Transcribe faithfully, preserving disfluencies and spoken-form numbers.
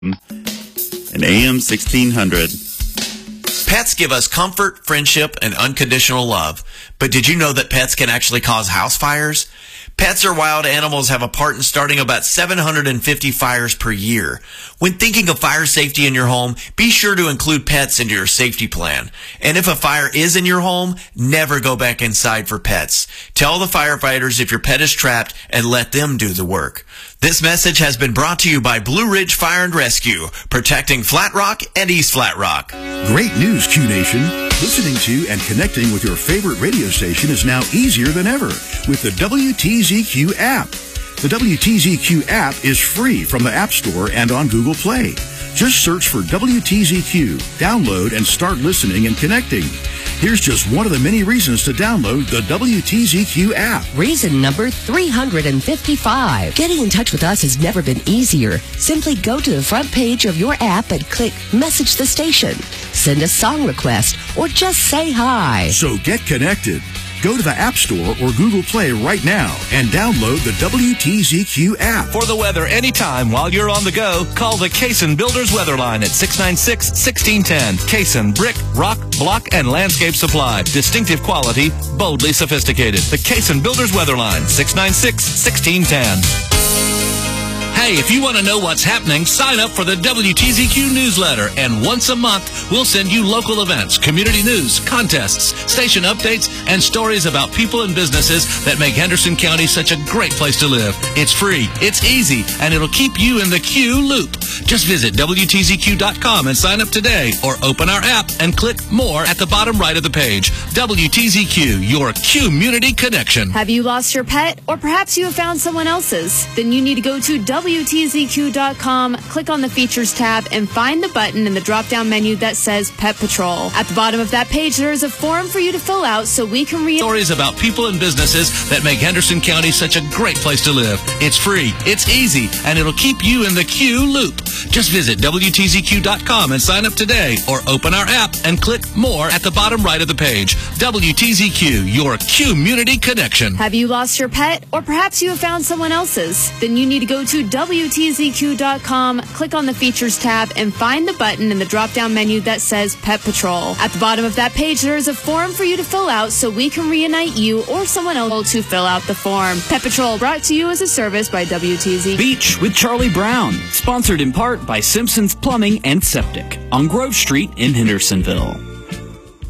and A M sixteen hundred. Pets give us comfort, friendship, and unconditional love. But did you know that pets can actually cause house fires? Pets or wild animals have a part in starting about seven hundred fifty fires per year. When thinking of fire safety in your home, be sure to include pets into your safety plan. And if a fire is in your home, never go back inside for pets. Tell the firefighters if your pet is trapped and let them do the work. This message has been brought to you by Blue Ridge Fire and Rescue, protecting Flat Rock and East Flat Rock. Great news, Q Nation. Listening to and connecting with your favorite radio station is now easier than ever with the W T Z Q app. The W T Z Q app is free from the App Store and on Google Play. Just search for W T Z Q, download, and start listening and connecting. Here's just one of the many reasons to download the W T Z Q app. Reason number three hundred fifty-five. Getting in touch with us has never been easier. Simply go to the front page of your app and click Message the Station. Send a song request or just say hi. So get connected. Go to the App Store or Google Play right now and download the W T Z Q app. For the weather anytime while you're on the go, call the Cason Builders Weather Line at six nine six, one six one zero. Cason Brick, Rock, Block, and Landscape Supply. Distinctive quality, boldly sophisticated. The Cason Builders Weather Line, six nine six, one six one zero. Hey, if you want to know what's happening, sign up for the W T Z Q newsletter, and once a month, we'll send you local events, community news, contests, station updates, and stories about people and businesses that make Henderson County such a great place to live. It's free, it's easy, and it'll keep you in the Q loop. Just visit W T Z Q dot com and sign up today, or open our app and click More at the bottom right of the page. W T Z Q, your community connection. Have you lost your pet, or perhaps you have found someone else's? Then you need to go to W T Z Q dot com, click on the Features tab, and find the button in the drop-down menu that says Pet Patrol. At the bottom of that page, there is a form for you to fill out so we can read stories about people and businesses that make Henderson County such a great place to live. It's free, it's easy, and it'll keep you in the Q loop. Just visit W T Z Q dot com and sign up today, or open our app and click More at the bottom right of the page. W T Z Q, your community connection. Have you lost your pet, or perhaps you have found someone else's? Then you need to go to W T Z Q dot com, click on the Features tab, and find the button in the drop-down menu that says Pet Patrol. At the bottom of that page, there is a form for you to fill out so we can reunite you or someone else to fill out the form. Pet Patrol, brought to you as a service by W T Z. Beach with Charlie Brown, sponsored in part by Simpson's Plumbing and Septic on Grove Street in Hendersonville.